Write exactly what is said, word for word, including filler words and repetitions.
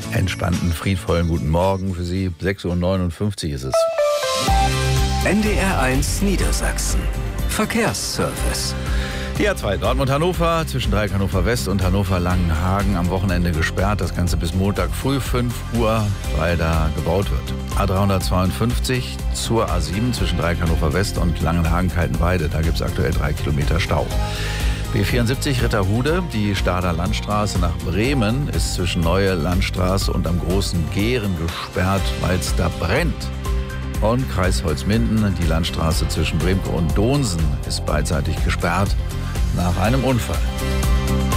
Entspannten, friedvollen guten Morgen für Sie. sechs Uhr neunundfünfzig ist es. N D R eins Niedersachsen. Verkehrsservice. Die A zwei Dortmund-Hannover, zwischen Dreieck Hannover West und Hannover-Langenhagen am Wochenende gesperrt. Das Ganze bis Montag früh fünf Uhr, weil da gebaut wird. A dreihundertzweiundfünfzig zur A sieben zwischen Dreieck Hannover West und Langenhagen-Kaltenweide. Da gibt es aktuell drei Kilometer Stau. B vierundsiebzig Ritterhude, die Stader Landstraße nach Bremen, ist zwischen Neue Landstraße und am Großen Gehren gesperrt, weil es da brennt. Und Kreis Holzminden, die Landstraße zwischen Bremke und Donsen ist beidseitig gesperrt nach einem Unfall.